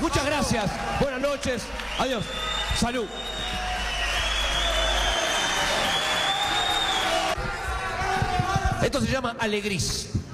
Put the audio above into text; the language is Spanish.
Muchas gracias. Buenas noches. Adiós. Salud. Esto se llama Alegris.